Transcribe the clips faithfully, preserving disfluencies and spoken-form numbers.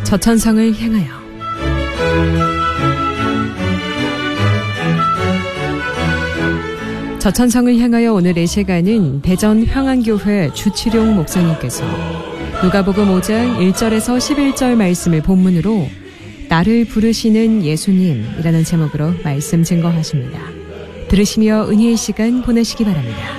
저천성을 향하여. 저천성을 향하여 오늘의 시간은 대전 평안교회 주치룡 목사님께서 누가복음 오 장 일 절에서 십일 절 말씀을 본문으로 나를 부르시는 예수님이라는 제목으로 말씀 증거하십니다. 들으시며 은혜의 시간 보내시기 바랍니다.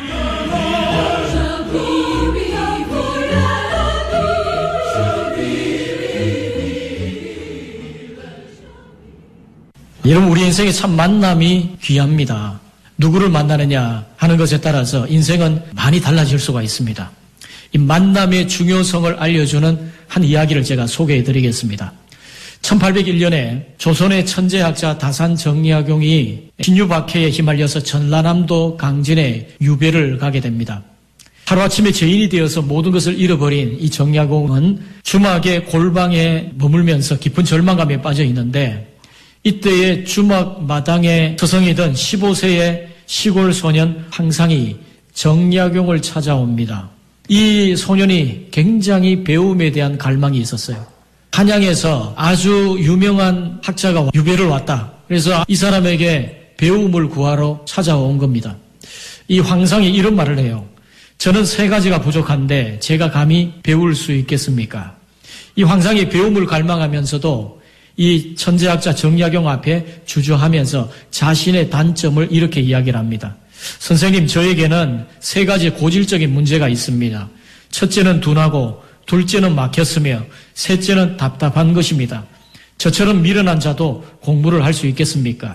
여러분, 우리 인생에 참 만남이 귀합니다. 누구를 만나느냐 하는 것에 따라서 인생은 많이 달라질 수가 있습니다. 이 만남의 중요성을 알려주는 한 이야기를 제가 소개해 드리겠습니다. 천팔백일 년에 조선의 천재학자 다산 정약용이 신유박해에 휘말려서 전라남도 강진에 유배를 가게 됩니다. 하루아침에 죄인이 되어서 모든 것을 잃어버린 이 정약용은 주막의 골방에 머물면서 깊은 절망감에 빠져 있는데, 이때에 주막 마당에 서성이던 십오 세의 시골 소년 황상이 정약용을 찾아옵니다. 이 소년이 굉장히 배움에 대한 갈망이 있었어요. 한양에서 아주 유명한 학자가 유배를 왔다. 그래서 이 사람에게 배움을 구하러 찾아온 겁니다. 이 황상이 이런 말을 해요. 저는 세 가지가 부족한데 제가 감히 배울 수 있겠습니까? 이 황상이 배움을 갈망하면서도 이 천재학자 정약용 앞에 주저하면서 자신의 단점을 이렇게 이야기를 합니다. 선생님, 저에게는 세 가지 고질적인 문제가 있습니다. 첫째는 둔하고, 둘째는 막혔으며, 셋째는 답답한 것입니다. 저처럼 미련한 자도 공부를 할 수 있겠습니까?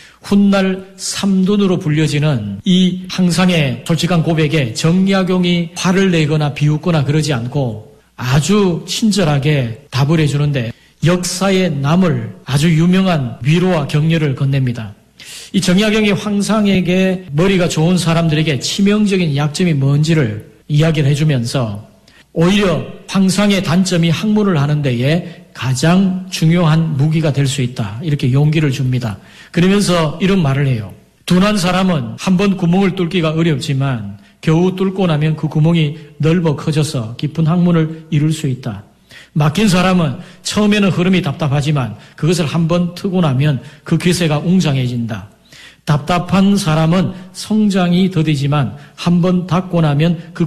훗날 삼둔으로 불려지는 이 황상의 솔직한 고백에 정약용이 화를 내거나 비웃거나 그러지 않고 아주 친절하게 답을 해주는데, 역사에 남을 아주 유명한 위로와 격려를 건넵니다. 이 정약용이 황상에게 머리가 좋은 사람들에게 치명적인 약점이 뭔지를 이야기를 해주면서 오히려 황상의 단점이 학문을 하는 데에 가장 중요한 무기가 될 수 있다. 이렇게 용기를 줍니다. 그러면서 이런 말을 해요. 둔한 사람은 한 번 구멍을 뚫기가 어렵지만 겨우 뚫고 나면 그 구멍이 넓어 커져서 깊은 학문을 이룰 수 있다. 막힌 사람은 처음에는 흐름이 답답하지만 그것을 한번 트고 나면 그 궤세가 웅장해진다. 답답한 사람은 성장이 더디지만 한번 닫고 나면 그